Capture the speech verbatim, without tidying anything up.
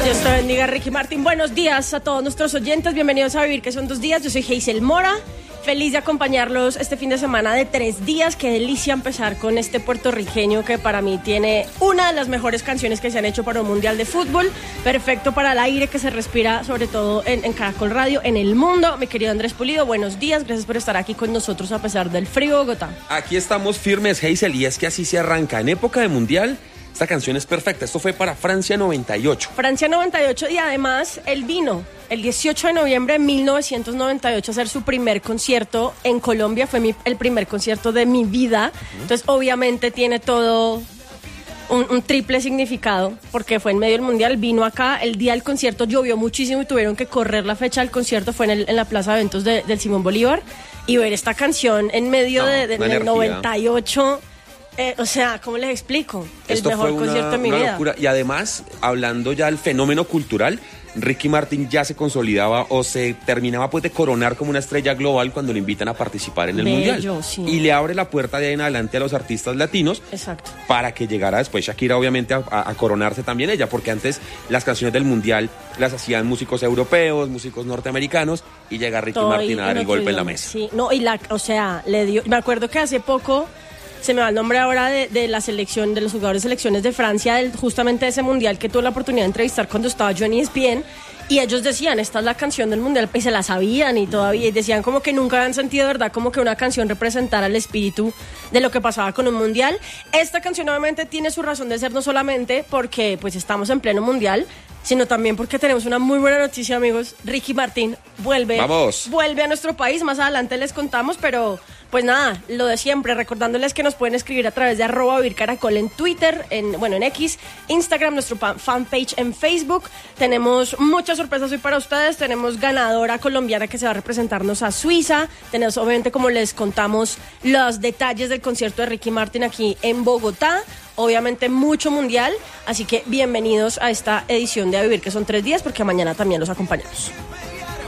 Dios te bendiga, Ricky Martin. Buenos días a todos nuestros oyentes. Bienvenidos a Vivir, que son dos días. Yo soy Hazel Mora. Feliz de acompañarlos este fin de semana de tres días. Qué delicia empezar con este puertorriqueño que para mí tiene una de las mejores canciones que se han hecho para un mundial de fútbol. Perfecto para el aire que se respira, sobre todo en, en Caracol Radio, en el mundo. Mi querido Andrés Pulido, buenos días. Gracias por estar aquí con nosotros a pesar del frío Bogotá. Aquí estamos firmes, Hazel, y es que así se arranca. En época de mundial, esta canción es perfecta. Esto fue para Francia noventa y ocho. Francia noventa y ocho, y además él vino el dieciocho de noviembre de mil novecientos noventa y ocho a hacer su primer concierto en Colombia. Fue mi, el primer concierto de mi vida. Uh-huh. Entonces, obviamente, tiene todo un, un triple significado, porque fue en medio del mundial. Vino acá, el día del concierto llovió muchísimo y tuvieron que correr la fecha del concierto. Fue en, el, en la plaza de eventos de, del Simón Bolívar. Y ver esta canción en medio no, de, de, del noventa y ocho... Eh, o sea, ¿cómo les explico? El Esto mejor fue una, concierto de mi una vida. Locura. Y además, hablando ya del fenómeno cultural, Ricky Martin ya se consolidaba o se terminaba pues de coronar como una estrella global cuando lo invitan a participar en el Bello, mundial. Sí. Y le abre la puerta de ahí en adelante a los artistas latinos. Exacto. Para que llegara después Shakira, obviamente, a, a, a coronarse también ella, porque antes las canciones del mundial las hacían músicos europeos, músicos norteamericanos, y llega Ricky Todo Martin y, a dar el golpe idioma. en la mesa. Sí, no, y la, o sea, le dio, me acuerdo que hace poco se me va el nombre ahora de, de la selección, de los jugadores de selecciones de Francia, del, justamente de ese mundial que tuve la oportunidad de entrevistar cuando estaba yo en E S P N, y ellos decían, esta es la canción del mundial, y se la sabían y todavía, y decían como que nunca habían sentido, ¿verdad?, como que una canción representara el espíritu de lo que pasaba con un mundial. Esta canción obviamente tiene su razón de ser, no solamente porque pues estamos en pleno mundial, sino también porque tenemos una muy buena noticia, amigos. Ricky Martin vuelve, Vamos. vuelve a nuestro país, más adelante les contamos, pero pues nada, lo de siempre, recordándoles que nos pueden escribir a través de arroba Vivir Caracol en Twitter, en, bueno, en X, Instagram, nuestro fanpage en Facebook. Tenemos muchas sorpresas hoy para ustedes. Tenemos ganadora colombiana que se va a representarnos a Suiza. Tenemos, obviamente, como les contamos, los detalles del concierto de Ricky Martin aquí en Bogotá. Obviamente mucho mundial, así que bienvenidos a esta edición de A Vivir, que son tres días, porque mañana también los acompañamos.